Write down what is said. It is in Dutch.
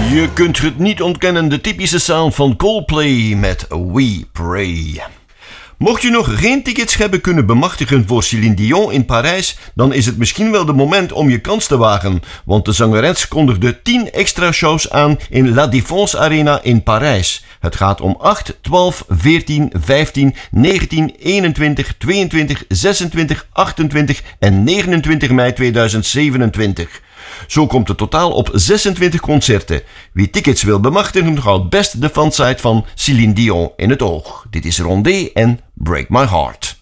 Je kunt het niet ontkennen, de typische sound van Coldplay met We Pray. Mocht je nog geen tickets hebben kunnen bemachtigen voor Céline Dion in Parijs, dan is het misschien wel de moment om je kans te wagen, want de zangeres kondigde 10 extra shows aan in La Défense Arena in Parijs. Het gaat om 8, 12, 14, 15, 19, 21, 22, 26, 28 en 29 mei 2027. Zo komt het totaal op 26 concerten. Wie tickets wil bemachtigen, houdt best de fansite van Céline Dion in het oog. Dit is Rondé en Break My Heart.